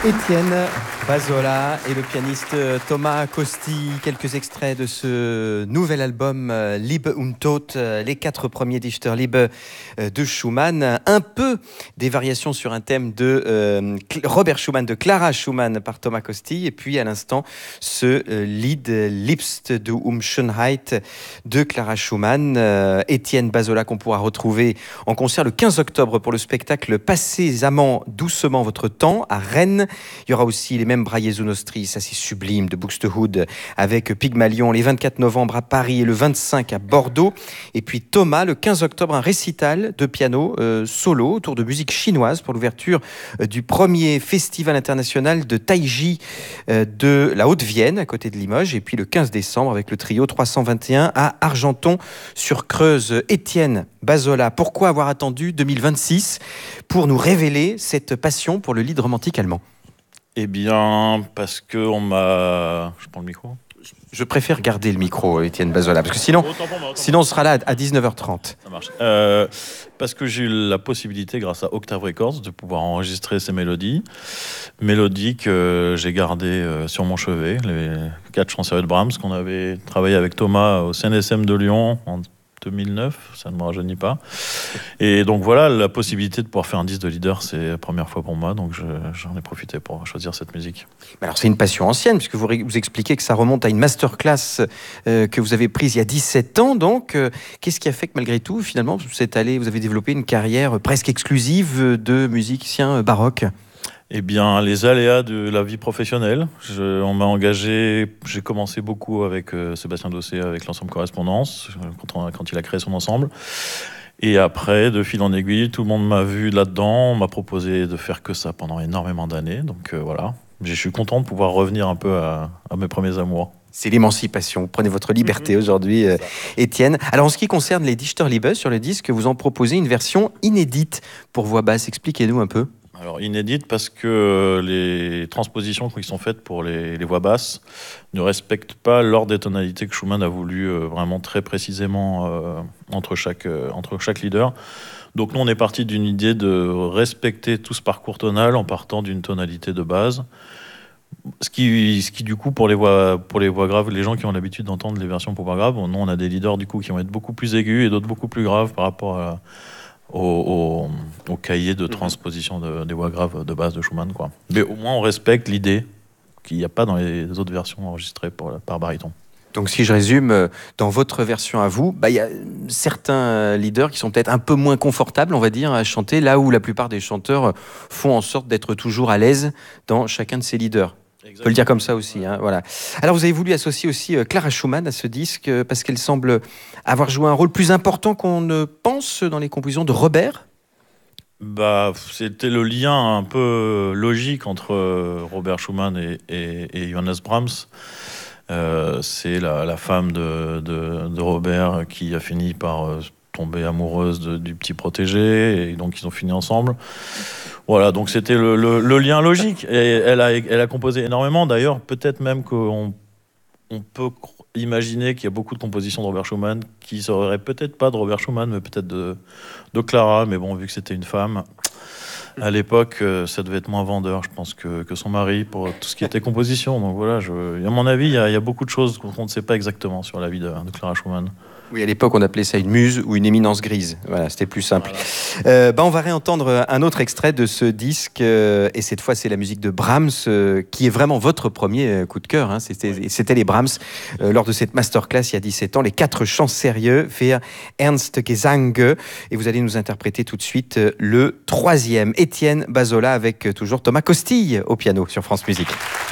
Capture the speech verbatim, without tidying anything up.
Étienne Bazola et le pianiste Thomas Costi, quelques extraits de ce nouvel album Liebe und Tod, les quatre premiers Dichterliebe de Schumann, un peu des variations sur un thème de euh, Robert Schumann, de Clara Schumann par Thomas Costi, et puis à l'instant ce euh, Lied Liebst du um Schönheit de Clara Schumann. euh, Étienne Bazola qu'on pourra retrouver en concert le quinze octobre pour le spectacle Passez amants doucement votre temps à Rennes. Il y aura aussi les mêmes Braillez Nostri, ça c'est sublime, de Buxtehude, avec Pygmalion, les vingt-quatre novembre à Paris et le vingt-cinq à Bordeaux. Et puis Thomas, le quinze octobre, un récital de piano euh, solo autour de musique chinoise pour l'ouverture euh, du premier festival international de Taiji euh, de la Haute-Vienne, à côté de Limoges. Et puis le quinze décembre, avec le trio trois cent vingt et un à Argenton-sur-Creuse. Étienne Bazola, pourquoi avoir attendu deux mille vingt-six pour nous révéler cette passion pour le lied romantique allemand? Eh bien, parce que on m'a... Je prends le micro. Je préfère garder le micro, Étienne Bazola, parce que sinon, Autant pour moi, autant sinon on sera là à dix-neuf heures trente. Ça marche. Euh, parce que j'ai eu la possibilité, grâce à Octave Records, de pouvoir enregistrer ces mélodies. Mélodies que j'ai gardées euh, sur mon chevet, les quatre chansons de Brahms qu'on avait travaillé avec Thomas au C N S M de Lyon en deux mille neuf, ça ne me rajeunit pas. Et donc voilà, la possibilité de pouvoir faire un disque de leader, c'est la première fois pour moi, donc je, j'en ai profité pour choisir cette musique. Mais alors c'est une passion ancienne, puisque vous, vous expliquez que ça remonte à une masterclass euh, que vous avez prise il y a dix-sept ans. Donc, euh, qu'est-ce qui a fait que malgré tout, finalement, vous êtes allé, vous avez développé une carrière presque exclusive de musicien baroque? Eh bien, les aléas de la vie professionnelle. Je, on m'a engagé, j'ai commencé beaucoup avec euh, Sébastien Dossé, avec l'ensemble Correspondance, quand, on, quand il a créé son ensemble. Et après, de fil en aiguille, tout le monde m'a vu là-dedans, on m'a proposé de faire que ça pendant énormément d'années. Donc euh, voilà, je suis content de pouvoir revenir un peu à, à mes premiers amours. C'est l'émancipation. Vous prenez votre liberté mmh. aujourd'hui, euh, Étienne. Alors, en ce qui concerne les Dichterliebe, sur le disque, vous en proposez une version inédite pour voix basse. Expliquez-nous un peu. Alors inédite parce que les transpositions qui sont faites pour les, les voix basses ne respectent pas l'ordre des tonalités que Schumann a voulu euh, vraiment très précisément euh, entre, chaque, euh, entre chaque leader. Donc nous on est parti d'une idée de respecter tout ce parcours tonal en partant d'une tonalité de base. Ce qui, ce qui du coup pour les, voix, pour les voix graves, les gens qui ont l'habitude d'entendre les versions pour voix graves, nous on a des leaders du coup qui vont être beaucoup plus aigus et d'autres beaucoup plus graves par rapport à... Au, au, au cahier de transposition de, des voix graves de base de Schumann, quoi. Mais au moins on respecte l'idée qu'il n'y a pas dans les autres versions enregistrées pour, par baryton. Donc si je résume, dans votre version à vous, bah, y a certains leaders qui sont peut-être un peu moins confortables, on va dire, à chanter, là où la plupart des chanteurs font en sorte d'être toujours à l'aise dans chacun de ces leaders. Exactement. On peut le dire comme ça aussi. Hein, voilà. Alors vous avez voulu associer aussi Clara Schumann à ce disque parce qu'elle semble avoir joué un rôle plus important qu'on ne pense dans les compositions de Robert. Bah, c'était le lien un peu logique entre Robert Schumann et, et, et Johannes Brahms. Euh, c'est la, la femme de, de, de Robert qui a fini par euh, tomber amoureuse de, du petit protégé, et donc ils ont fini ensemble. Voilà, donc c'était le, le, le lien logique. Et elle a, elle a composé énormément. D'ailleurs, peut-être même qu'on on peut imaginer qu'il y a beaucoup de compositions de Robert Schumann qui ne seraient peut-être pas de Robert Schumann, mais peut-être de, de Clara. Mais bon, vu que c'était une femme, à l'époque, ça devait être moins vendeur, je pense, que, que son mari pour tout ce qui était composition. Donc voilà, je, à mon avis, il y, a, il y a beaucoup de choses qu'on ne sait pas exactement sur la vie de, de Clara Schumann. Oui, à l'époque, on appelait ça une muse ou une éminence grise. Voilà, c'était plus simple. Voilà. Euh, bah, on va réentendre un autre extrait de ce disque. Euh, et cette fois, c'est la musique de Brahms, euh, qui est vraiment votre premier coup de cœur. Hein. C'était, oui. c'était les Brahms, euh, lors de cette masterclass il y a dix-sept ans. Les quatre chants sérieux, Für Ernst Gesange. Et vous allez nous interpréter tout de suite euh, le troisième. Étienne Bazola avec euh, toujours Thomas Costille au piano sur France Musique.